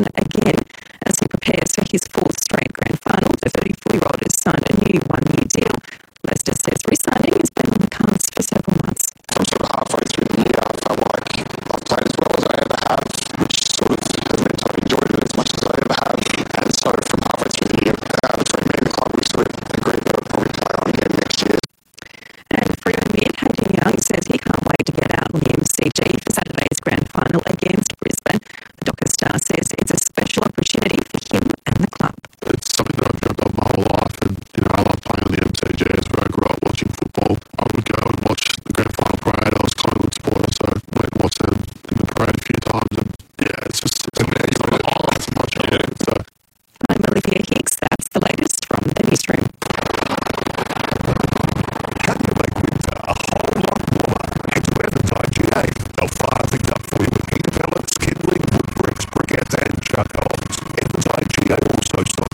on again as he prepares for his fourth straight grand final. The 34-year-old has signed a new one-year deal. Leicester says re-signing has been on the cards for several months. I'm sort of halfway through the year. I felt like I've played as well as I ever have, which sort of has meant I've enjoyed it as much as I ever have. And so from halfway through the year, between me and the club, we sort of agreed that I'll probably play on again next year. And Freo mid Hayden Young says he can't wait to get out on the MCG for Saturday's grand final against Brisbane. The Docker star says it's a special opportunity for him and the club. It's something that I've dreamt of my whole life, and I love playing on the MCG. It's where I grew up watching football. I would go and watch the grand final parade. I was a Collingwood supporter, so I went and watched them in the parade a few times, and yeah, it's amazing. It's one of the highlights of my childhood. So. I'm Olivia Hicks. That's the latest from the newsroom. Can you make winter a whole lot warmer? Head to Advertise GA. They'll fire things up for you with heat pellets, kindling, wood bricks, briquettes and charcoals. Advertise GA also stock